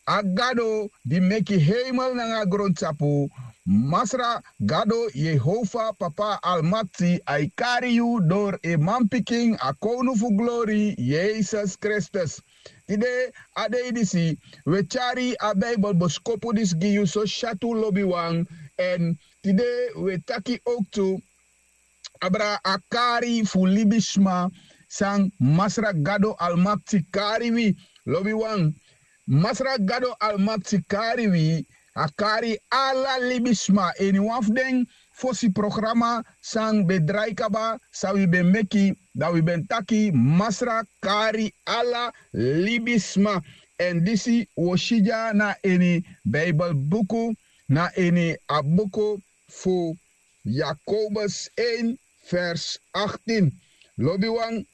agado di meki hemel nanga grondsapu. Masra gado Jehovah Papa Almati ai kari you door e mampiking a konu fu glory Jesus Christus. Tide ade idisi we chari a Bible boskopu dis gi you so shatu lobby wang en tide we taki ook tu abra akari fu libisma sang Masra gado Almati kari wi lobby wang. Masra gado Almati kari wi akari ala libisma eni wafden fosi programma sang bedraikaba sa we ben meki da we ben taki masra kari ala libisma en disi woshija na eni Bible buku na eni abuku fu Jacobus 1 vers 18 lobiwang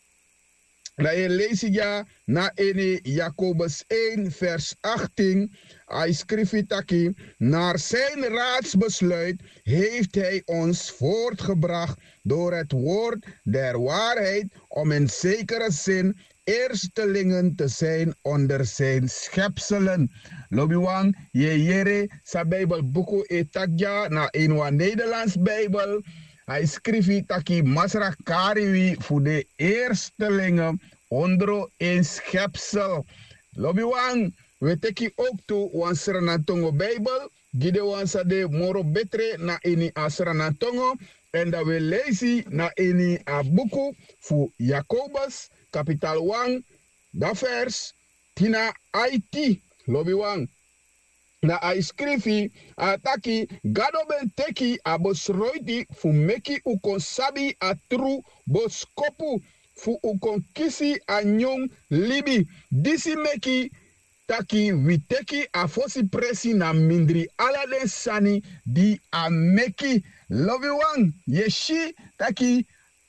da je lees ja na ene Jacobus 1 vers 18. Hij schreef taki, naar zijn raadsbesluit heeft hij ons voortgebracht door het woord der waarheid om in zekere zin eerstelingen te zijn onder zijn schepselen. Lobiwang, je jere sa Bijbel buku etakja na een Nederlands Bijbel. Hij schreef taki masra kariwi voor de eerstelingen onder een schepsel. Lobiwang, we teki ook toe wansranatongo Bijbel. Gide wansa de moro betre na ini asranatongo. En dat we lezen na ini a buku voor Jacobus, kapital 1, da vers, tina IT. Lobiwang. Na a skrifi ataki gado ben teki a bosroiti fu meki u konsabi a tru boskopu fu u konkisi a nyong libi. Disi meki taki witeki a fosi presi na mindri ala den sani di a meki. Love you one. Yeshi taki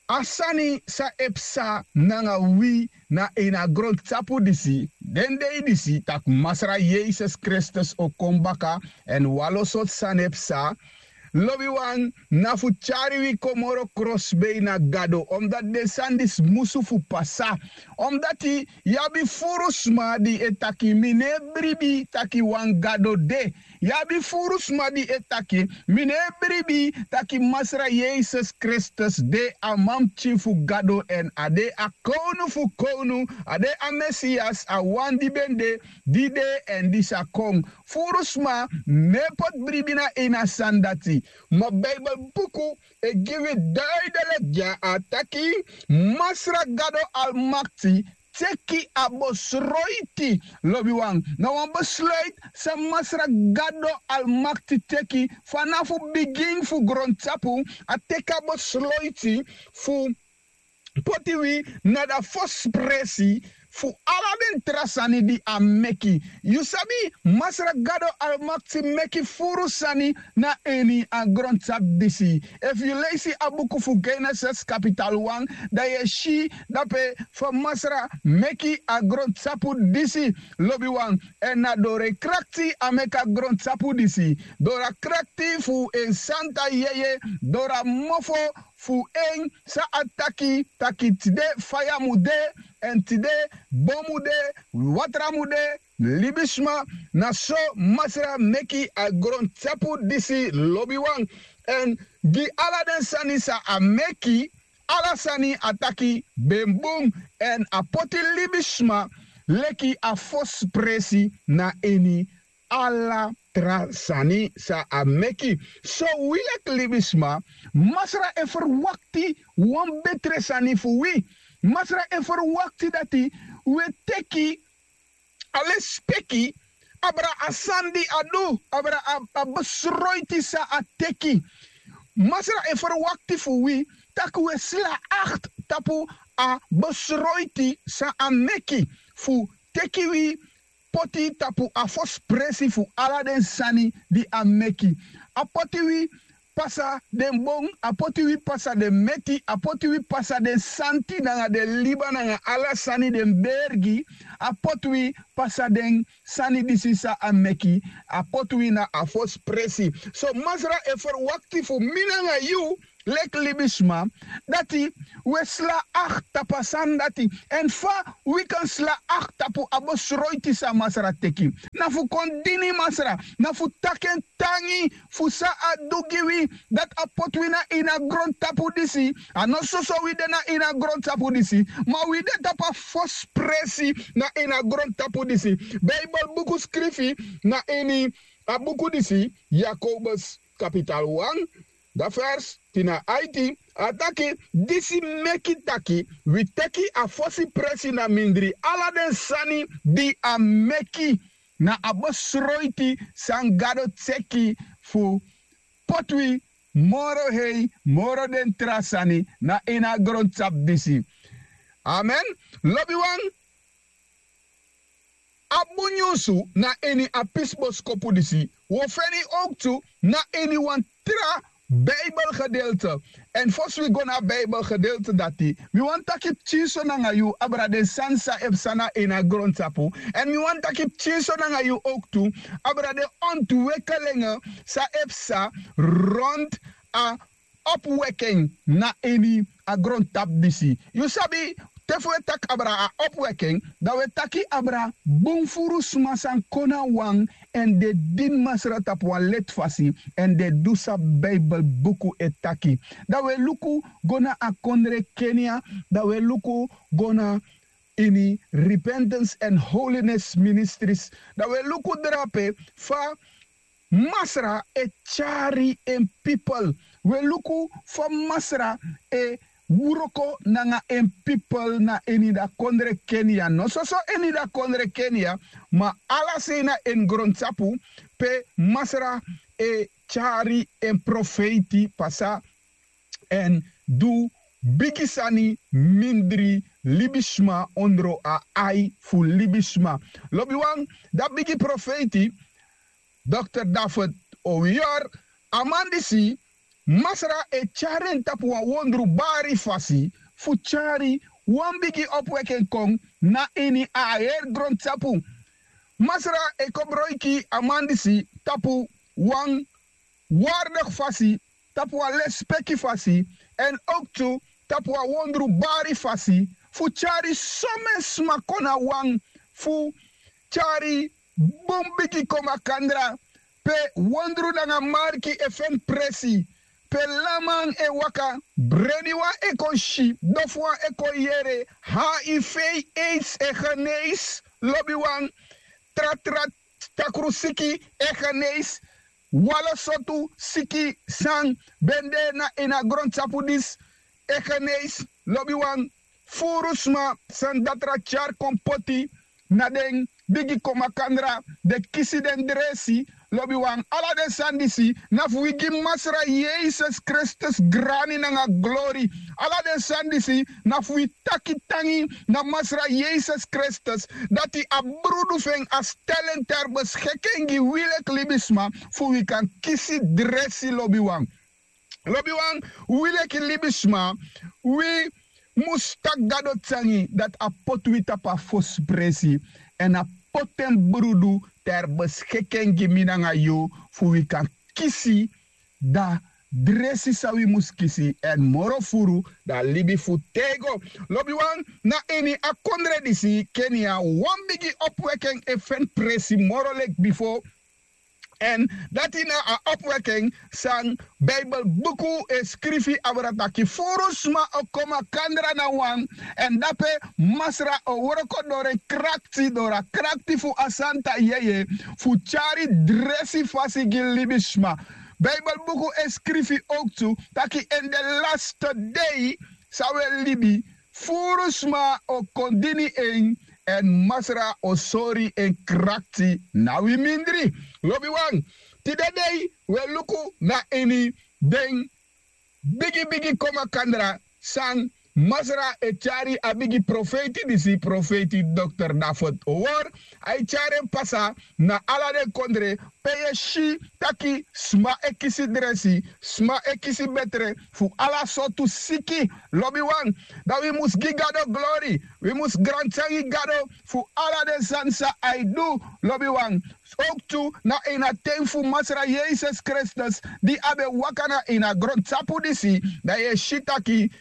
asani sa epsa nanga wi na ina grond tapu disi. Den de disi tak masra Jesus Christus o kombaka en walosot san epsa. Lobby wan na fu chari wi komoro crossbay na gado. Omdat de sandis musu fu pasa. Omdat i yabi furusma di etaki mine bribi taki wan gado de. Yabi furusma di etaki mine bribi taki masra Jesus Christus de amam fu gado en ade a konu ade a Messias a wan di bende di de en di sa kong. Furusma nepot bribi na ina sandati. Ma Bijbel buku e give duidelijk ja ataki masra gado almakti teki abosroiti lobiwang. Nou een besluit sa masra gado almakti teki vanaf begin fu grondtapu a teka besluiti fu potiwi na da fospresi fu aladen trasani di a meki. You sabi masra gado almakti meki furu sani na eni a grondtap disi. If you lazy abuku fu Genesis kapital 1 da ye shi dape fa masra meki a grondtapu disi lobi wan en na dore krakti a meka grondtapu disi. Dora krakti fu en santa yeye dora mofo fu en sa ataki taki tide faya mude en tide bomude watramude libisma na so masra meki a grond tapu disi lobi wang en gi ala den sani sa a meki ala sani ataki bembum en a poti libisma leki a fos presi na eni ala trasani sa a meki. So wilek libisma masra e verwakti wan betre sani fu wi. Masra e verwakti dati we teki ale speki abra asandi adu abra a besroiti sa a teki. Masra e verwakti fu wi tak we sla 8 tapu a besroiti sa a meki fu teki wi poti tapu a fos presi fu ala den sani di a meki. A poti wi pasa den bong, a poti wi pasa den meti, a poti wi pasa den santi nanga den liba nanga ala sani den bergi, a poti wi pasa den sani disi sa a meki, a poti wi na a fos presi. So masra e verwakti fu minanga you lek libisma, dati we sla acht tapasan dati. En fa we kan sla acht tapu abosroiti sa masra teki. Na fu kondini masra, na fu taken tangi, fu sa adugiwi, dat apotwina ina grond tapu disi, ano so we dena ina grond tapu disi, ma we de tapa fos presi na ina grond tapu disi. Bible buku skrifi na eni a buku disi, Jacobus kapital 1, da vers tina IT, ataki disi meki taki, we teki a fosi presi na mindri, ala den sani di a meki na abosroiti sangado tseki fu potwi moro hei, moro den trasani na ina grond tap disi. Amen. Lobby one. Abunyusu na eni apisboskopu disi. Wofeni ook toe na eni wan tra Bijbelgedeelte. En fos we go na Bijbelgedeelte dati. We want takip chiso na you abra de sansa epsana ina grondsapu. En we want takip chiso na you ook toe abra de ontwikkelingen sa epsa rond a opwekking na eni a grondtap disi. You sabi tefo tak abra a opwekking, da we taki abra bumfuru sumasan kona wang en de din masra tap wan let fasi en de dusa Bible buku etaki. Da we luku gona a kondre Kenya, da we luku gona ini repentance and holiness ministries, da we luku drape fa masra e chari en people. We luku fa masra e Wuroko nanga en people na eni da kondre Kenya. No so eni da kondre Kenya, ma ala sena en grondsapu pe masra e chari en profeti pasa en du bikisani mindri libishma ondro a ai fu libishma. Lobiwang da bigi profeti Dr. David Owiyor amandisi masra e charen tapu wa wondru bari fasi fu chari wan bigi opweken kong na eni aer grond tapu. Masra e kobroiki amandisi tapu wan waardig fasi, tapu wa lespeki fasi en ook toe tapu wa wondru bari fasi fu chari some smakona wan fu chari bombiki koma kandra pe wondru nanga marki e fen presi. Pelaman e waka, brediwa e konshi, dofwa e koyere, HIV, AIDS e genees, lobbywan, tratrat takrusiki e genees, wala sotu siki sang, bende na ina grond sapudis e genees, lobbywan, furusma san datra char kompoti, na den bigi komakandra, de kisi den dresi, lobby wang ala de sandisi na fuigi masra Jesus Christus grani na glory ala de sandisi na fui takitangi na masra Jesus Christus dati abrudu feng astelen ter beschikking wilek libisma fu we kan kisi dressi lobby wang wilek libisma we mustak gado tsangi dat a potwita pa fos presi en a poten brudu ter beschikking geminanga yo fu we kan kisi da dresi sawi mus kisi en moro furu da libi fu tego lobi wan na eni akondre disi Kenya wan bigi opwekking even presi moro lek before en dat in a opwekking sang Bible buku e skrifi abrataki furus ma okoma kandra na wan en dape masra o woroko dore krakti fu asanta yeye fu chari dresi fasi gilibishma. Bible buku e skrifi ook toe taki in the last day sawe libi furus ma o kondini en masra o sori en krakti na wi mindri. Lobi wang, today we luku na eni den bigi koma kandra sang Masra echari abigi profeti disi profeti Dr. Dafot Owor. Ai chare pasa na alade kondre peye shi taki sma ekisi dresi, sma ekisi betre fu ala sotu siki lobby wang. Dat we mus gigado glory. We mus grantangi gado fu ala de sansa I do lobby wang. Ook toe na ina tenfu masra Jesus Christus di abe wakana ina grondsapu disi da ye shitaki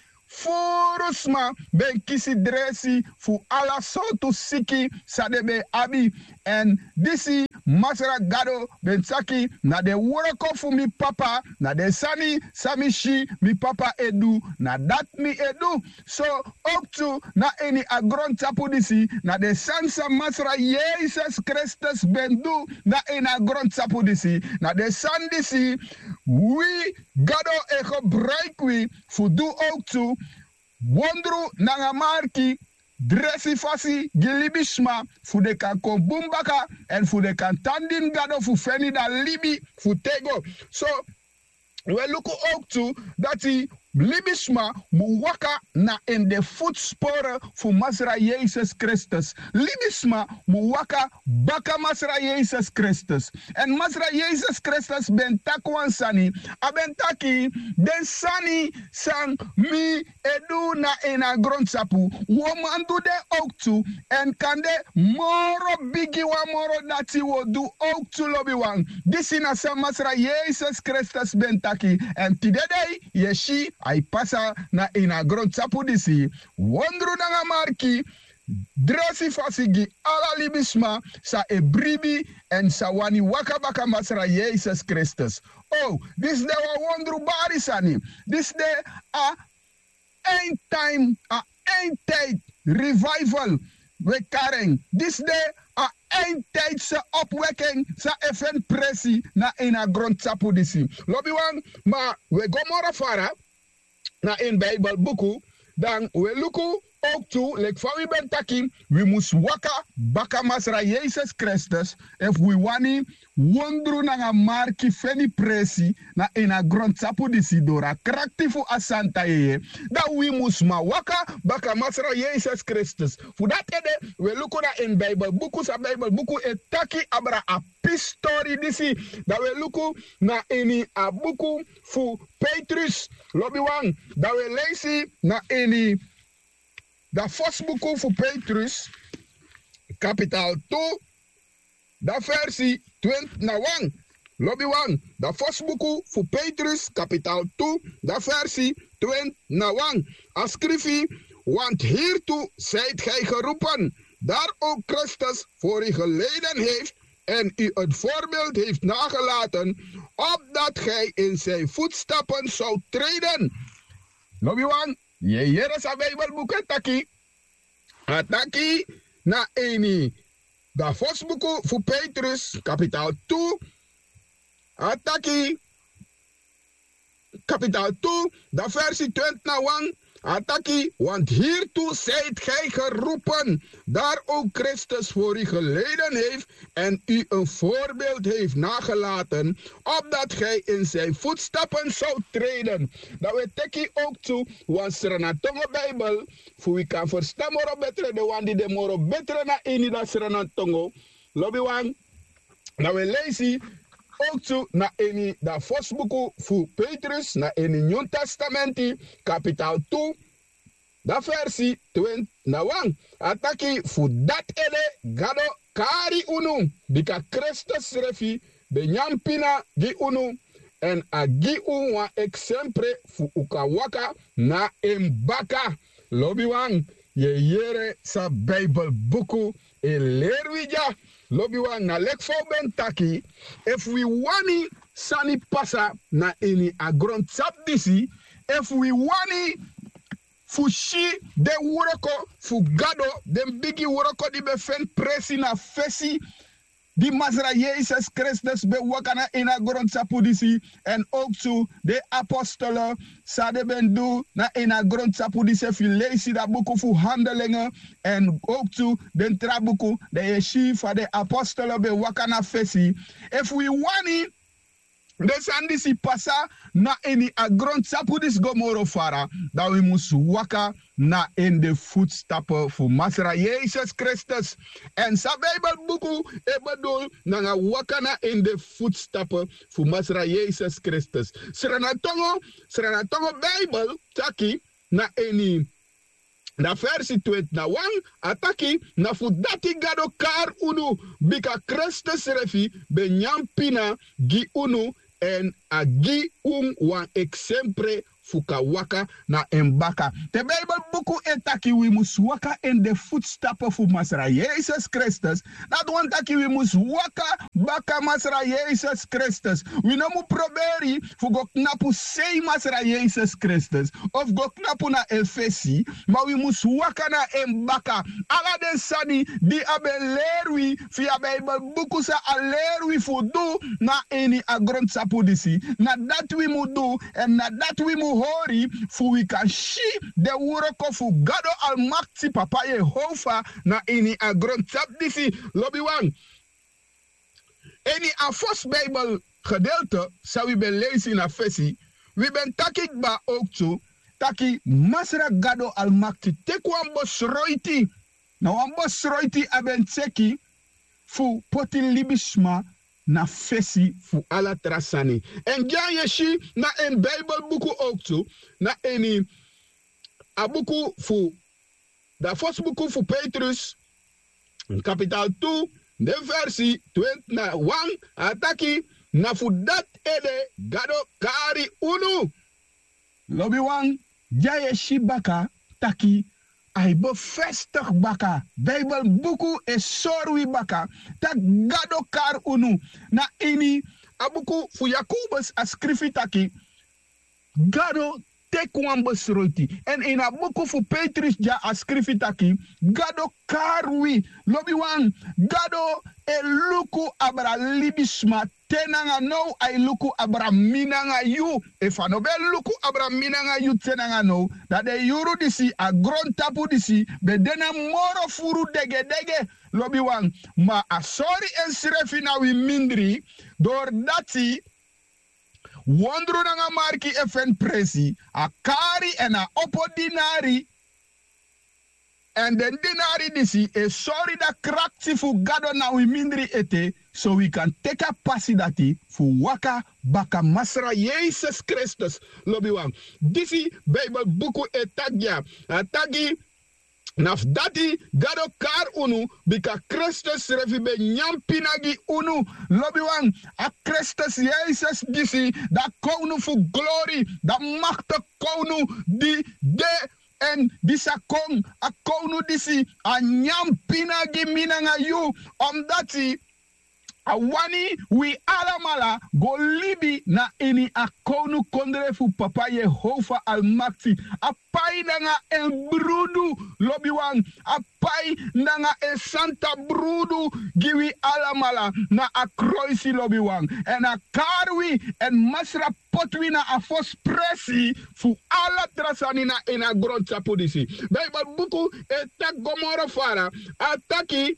furusma ben kisi dresi fu ala sotu siki sadebe abi en disi masra gado ben saki na de woroko fu mi papa na de sani samishi mi papa edu na dat mi edu so ook toe na eni agron tapu disi na de sansa masra Jesus Christus ben du na eni agron tapu disi na de san disi we gado e gebruik we fu du ook toe wondru nanga marki dresi fasi gilibishma fu de kan kon bumbaka en fu de kan tandin gado fu feni da libi fu tego so we look ook toe dat hij libisma mu waka na in de voetsporen van Masra Jezus Christus. Libisma mu waka baka Masra Jezus Christus. En Masra Jezus Christus ben takwan sani. Aben taki den sani sang mi edu na ena grondsapu. Woman do de ook toe. En kan de moro bigi wa moro dati wo do ook toe lobby wang. Disina sa Masra Jezus Christus ben taki. En tidedei yeshi ai pasa na ina grondsapu disi wondru nanga marki dresi fasigi ala libisma sa e bribi en sa wani waka baka masra Jesus Christus. Oh, this de wa wondru bari sani. This de a end time, a end tijd revival we karen. This de a eindtijdse opwekking sa even pressie na ina grondsapu disi. Lobby wang, maar we go mora fara na in Bijbelboeken, dan we luku ook toe, like van wie ben taking, we must waka baka masra Jesus Christus, if we wani wondru na marki feni presi na ina grondsapu disi dora kraktifu asanta ye, that we must ma waka baka masra Jesus Christus. Fu dat ede, we luku na in Bijbelboeken, sa Bijbelboeken etaki abra a pistori disi, dat we luku na ini a buku fu Petrus, lobby wang, dat we lezen na ini da first boek voor Petrus, kapitaal 2, da versie 20 na 1. Lobby 1, da first boek voor Petrus, kapitaal 2, da versie 20 na 1. Als schrijf want hiertoe zijt gij geroepen, daar ook Christus voor u geleden heeft en u het voorbeeld heeft nagelaten, opdat gij in zijn voetstappen zou treden. Lobby 1. Je jere sa Bijbelboeken taki. Ataki na eni. Da Vosboeken voor Petrus, kapitaal 2. Ataki. Kapitaal 2, da versie 20 na 1. Ataki, want hiertoe zijt gij geroepen, daar ook Christus voor u geleden heeft en u een voorbeeld heeft nagelaten, opdat gij in zijn voetstappen zou treden. Dat we teki ook toe, want er een tonge Bijbel, voor wie kan verstaan moro betere, de wan die de moro betere na ini dat er een tongo. Lobby wan, dat we lezen ook toe na eni da Vosboeken voor Petrus, na eni Nieuw Testamenti, kapitaal 2, da versie 20 na 1. Ataki voor dat ede gado kari unu, bika Christus refi, benyampina gi unu, en agi unwa exemple fu ukawaka na embaka. Lobby wang, ye yere sa Bijbelboeken e lerwija. Lobby wang na lek fo ben taki, if we wani sani pasa na eni agron tap disi, if we wani fushi de woroko fu gado, den bigi woroko di befen presi na fesi, di Masra Jezus Christus be wakana ina grond sapu disi en ook zo de apostelen sade ben do na ina grond sapu disi fi leisi da boeken fu handelingen en ook zo den trabuku de yeshiva de apostelen be wakana fesi if we wani Desandisi pasa na eni agrond sapudis gomoro fara. Dat we moest waka na in de voetstappen van Masra Jezus Christus. En sa Bijbelboeken bedoel na waka na in de voetstappen van Masra Jezus Christus. Sranatongo Bijbel taki na eni na versie 2 na 1 ataki na fudati gado kar unu bika Christus refi benyampina gi unu en agi wan exemple fuka waka na embaka. De Bijbelboeken etaki we mus waka in de voetstappen van Masra Jezus Christus. Dat want taki we mus waka baka Masra Jezus Christus. We no mu proberi fu go knapu sei Masra Jezus Christus of go knapu na Efesi, maar we mus waka na embaka. Ala den sani di abe lerwi via Bijbelboeken sa alerwi fu do na eni agrond sapudisi. Na dat we mu do en na dat we mu hori fu we kan shi de woroko fu Gado Almachti Papa Jehovah na ini agrond sapdisi lobby wan. Eni afos Bijbel gedeelte zou we ben lezen in Efesi. We ben takik ba ook zo taki Masra Gado Almachti tekwan bosroiti. Na wan bosroiti aben tseki fu potin libisma na fesi fu ala trasani. En ja yeshi na en Bijbelboeken ook zo. Na eni abuku fu da fosboeken fu Petrus. Kapitaal 2. De versie 20 na 1. Ataki na fu dat ede gado kari unu. Lobby 1. Ja yeshi baka taki. Hij bevestigt baka. Bijbelboeken is sorry baka. Tak gado kar unu. Na ini abuku fu Jacobus askrifitaki. Gado tekwan besroiti. En in abuku fu Petrus ja askrifitaki. Gado karwi. Lobi wan. Gado eluku abra libisma. Tenanga no ay luku abra minanga yu. If anobe luku abra minanga yu tenanga no. Dat de yuru disi a grond tapu disi. Bedena moro furu dege dege. Lobi wan. Ma asori en srefi na wi mindri. Door dati. Wondru nanga marki efen presi. A kari en a opo dinari. En den dinari disi e sorry da krakti fu Gado na wi mindri ete. So we can take a passi dati fu waka baka Masra Jesus Christus. Lobi wan. Disi Bijbelboeken etagya. Atagi naf dati Gado kar unu bika Christus refi be nyampinagi unu. Lobi wan. A Christus Jesus disi da kounu fu glory. Da machta kounu di de. En disa kong a kounu disi a nyampinagi minanga yu. Omdat hij awani we alamala go libi na ini akonu kondre fu Papa Jehovah Almachti. Apai nanga en brudu lobi wan. Apai nanga e santa brudu giwi alamala na akroisi lobi wan. En a karwi en masra potwi na afos presi fu ala trasani na ina grond sapodisi. Bijbelboeken etak gomoro fara ataki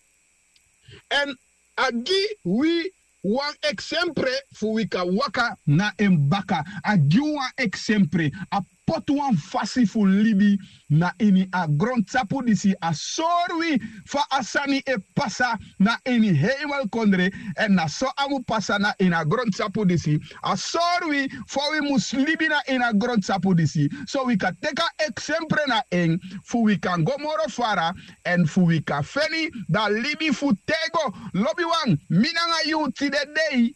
en agi wi wan exemple fu wika waka na embaka. Agi wan exemple a pot wan fasi fu libi na ini a grond tapu disi a sorwi fa asani e pasa na ini hemel kondre en na so amu pasa na ina grond tapu disi a sorwi fa we mus libi na ina grond tapu disi. So we can take a exemple na en fu we can go moro fara en fu we can feni da libi fu tego lobi wan minanga yu ti de day.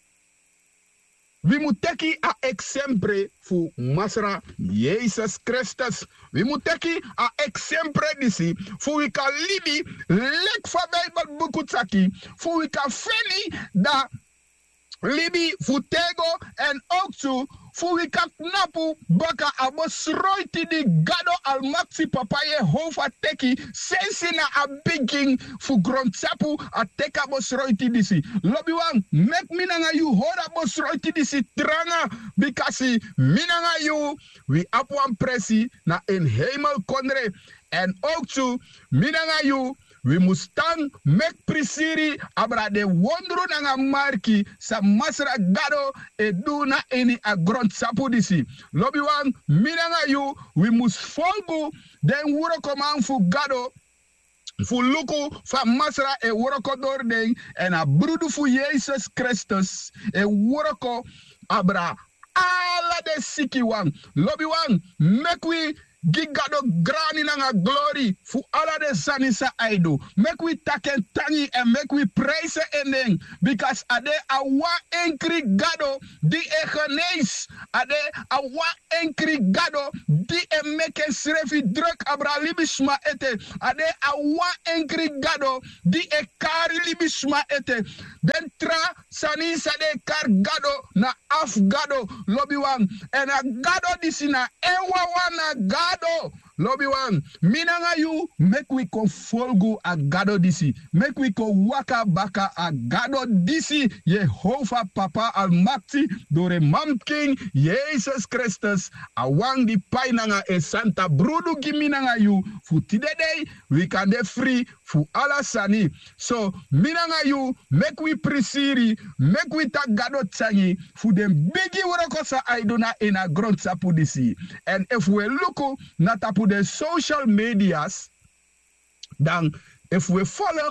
We moet teki a exemple fu Masra Jesus Christus. We moet teki a exemple disi fu we kan libi lek fa Bijbelboeken taki fu we kan feni da libi fu tego en ook zo fu we kan knapu baka abosroiti di Gado Almachti Papa Jehovah teki sensi na a bigging fu grondsapu a teka abosroiti disi. Lobi wan mek minanga yu hora abosroiti disi tranga bikasi minanga yu we apuan presi na in hemel kondre en ook zo minanga yu we mustang mek prisiri abra de wondru nanga marki sa masra gado e duna eni a grond sapu disi. Lobby wan minanga you we must folgu den wuro koman fu gado fu luku fa masra e woroko dorden en a brudu fu Jesus Christus e woroko abra ala de siki wan. Lobby wan make we gigado grani nanga glory fu ala de sanisa aido. Make we taken tangi and make we praise ending because ade awa enkri gado di e genees. Ade awa enkri gado di e meke srefi druk abra libisma ete. Ade awa enkri gado di e kari libisma ete. Den tra sanisa de kar gado na af gado lobby wan en a gado disina ewa wana gado. Lobby wan, minanga you make we ko folgu a gado disi. Make we ko waka baka a gado disi. Jehovah Papa Almighty dore Mam King Jesus Christus. A wang di painanga e Santa Brudu giminanga you. Fu tidede we can de free fu ala sani. So minanga you make we prisiri. Make we ta gado tsangi. Fu dem bigi worokosa aiduna in a grond sapu disi. And if we look na tapu de social medias, dan if we follow,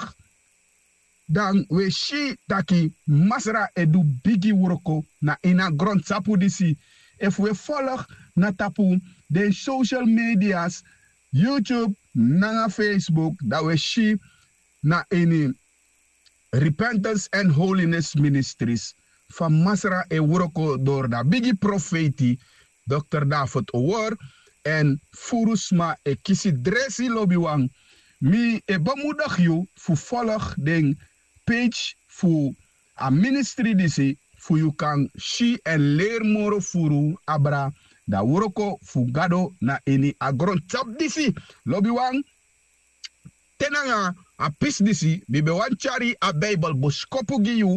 dan we see taki masra edu bigi wuroko na ina grond tapu disi. If we follow na tapu de social medias, YouTube, na Facebook, that we see na ini Repentance and Holiness Ministries van masra e wuroko door da bigi profeti Dr. David Ower en furusma e kisi dresi lobby wang mi e bemoedig you fu volg den page fu a ministry disi fu you kan shi en leer moro furu abra da woroko fu gado na eni agron top disi lobby wang tenanga a pis disi bibe wan chari a bible boskopu gi you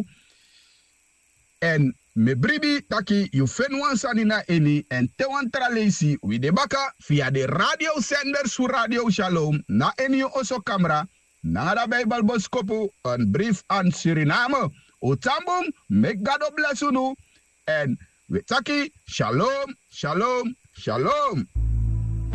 en me bribi taki you fen wan sanina eni en te wan tralesi we de baka via de radio senders fu Radio Shalom na eni oso camera na da Bible boskopu een brief aan Suriname. Otambum, make God bless you en we taki shalom, shalom, shalom.